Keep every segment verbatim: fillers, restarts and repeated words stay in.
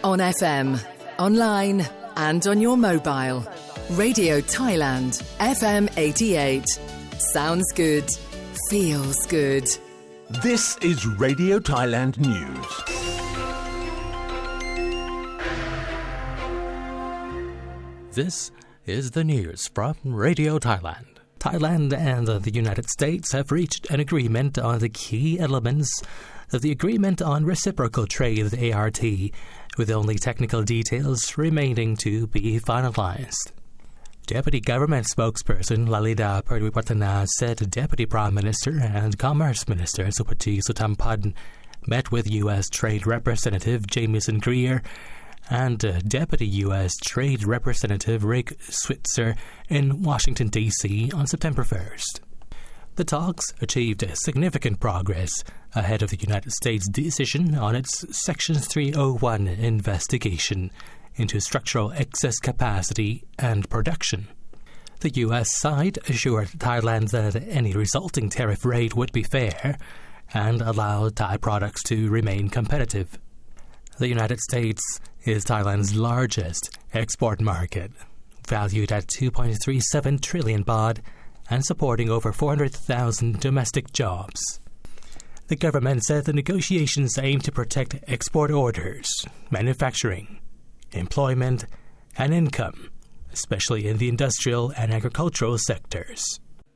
On F M, online and on your mobile. Radio Thailand, F M eighty-eight. Sounds good. Feels good. This is Radio Thailand News. This is the news from Radio Thailand. Thailand and the United States have reached an agreement on the key elements of the Agreement on Reciprocal Trade A R T, with only technical details remaining to be finalized. Deputy Government Spokesperson Lalida Purdiwatana said Deputy Prime Minister and Commerce Minister Supati Sutampan met with U S Trade Representative Jamieson Greer and uh, Deputy U S Trade Representative Rick Switzer in Washington, D C on September first. The talks achieved significant progress ahead of the United States' decision on its Section three oh one investigation into structural excess capacity and production. The U S side assured Thailand that any resulting tariff rate would be fair and allow Thai products to remain competitive. The United States is Thailand's largest export market, valued at two point three seven trillion baht and supporting over four hundred thousand domestic jobs. The government said the negotiations aim to protect export orders, manufacturing, employment, and income, especially in the industrial and agricultural sectors.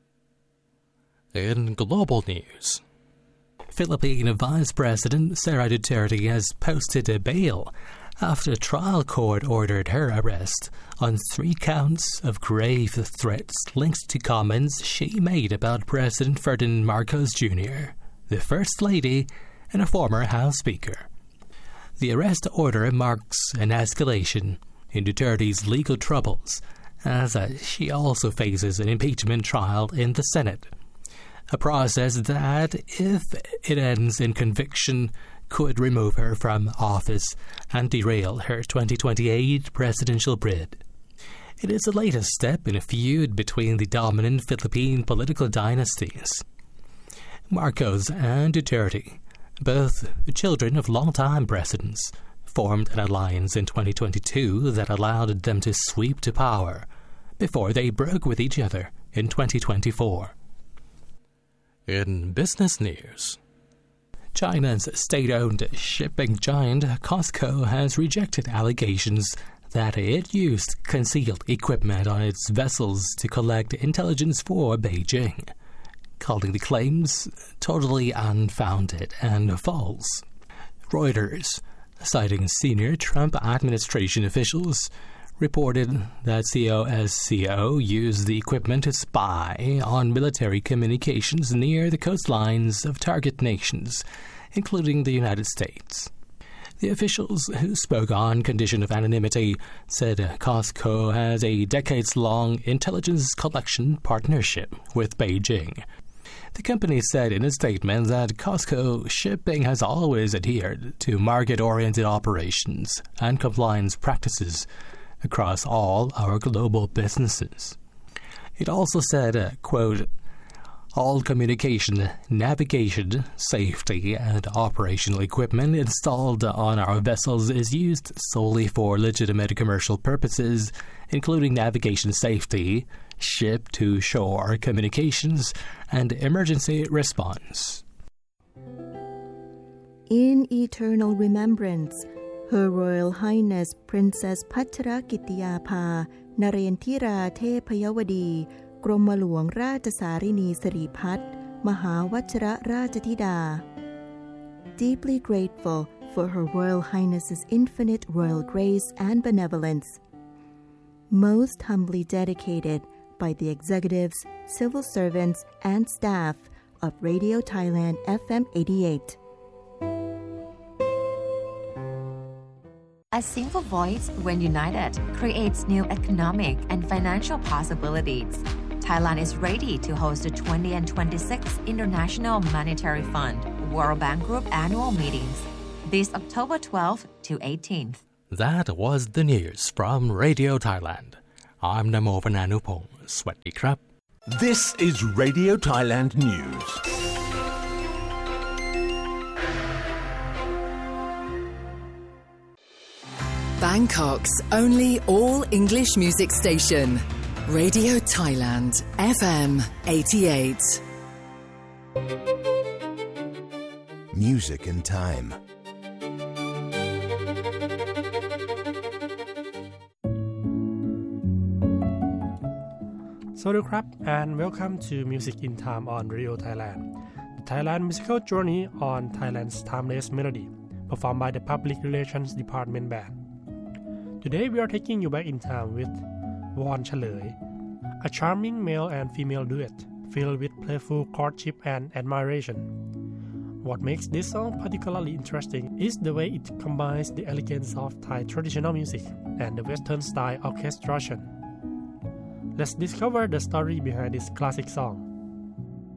In global news, Philippine Vice President Sara Duterte has posted a bail after a trial court ordered her arrest on three counts of grave threats linked to comments she made about President Ferdinand Marcos Junior, the First Lady, and a former House Speaker. The arrest order marks an escalation in Duterte's legal troubles, as uh, she also faces an impeachment trial in the Senate, a process that, if it ends in conviction, could remove her from office and derail her twenty twenty-eight presidential bid. It is the latest step in a feud between the dominant Philippine political dynasties. Marcos and Duterte, both children of longtime presidents, formed an alliance in twenty twenty-two that allowed them to sweep to power before they broke with each other in twenty twenty-four. In business news, China's state-owned shipping giant COSCO has rejected allegations that it used concealed equipment on its vessels to collect intelligence for Beijing, calling the claims totally unfounded and false. Reuters, citing senior Trump administration officials, reported that COSCO used the equipment to spy on military communications near the coastlines of target nations, including the United States. The officials, who spoke on condition of anonymity, said COSCO has a decades-long intelligence collection partnership with Beijing. The company said in a statement that COSCO Shipping has always adhered to market-oriented operations and compliance practices across all our global businesses. It also said, uh, quote, all communication, navigation, safety, and operational equipment installed on our vessels is used solely for legitimate commercial purposes, including navigation safety, ship-to-shore communications, and emergency response. In eternal remembrance, Her Royal Highness Princess Pachrakitiyapha Narendra Thepayawadi กรมหลวงราชสารินีสิริพัฒน์มหาวชิรราชธิดา Deeply grateful for Her Royal Highness's infinite royal grace and benevolence. Most humbly dedicated by the executives, civil servants, and staff of Radio Thailand F M eighty-eight. A single voice, when united, creates new economic and financial possibilities. Thailand is ready to host the twentieth and twenty-sixth International Monetary Fund World Bank Group annual meetings this October twelfth to eighteenth. That was the news from Radio Thailand. I'm Namo Vananupong. Sawasdee krap. This is Radio Thailand News. Bangkok's only all-English music station. Radio Thailand, เอฟ เอ็ม eighty-eight. Music in Time. Sawadee and welcome to Music in Time on Radio Thailand, the Thailand musical journey on Thailand's timeless melody, performed by the Public Relations Department Band. Today we are taking you back in time with Won Chaloi, a charming male and female duet filled with playful courtship and admiration. What makes this song particularly interesting is the way it combines the elegance of Thai traditional music and the Western style orchestration. Let's discover the story behind this classic song.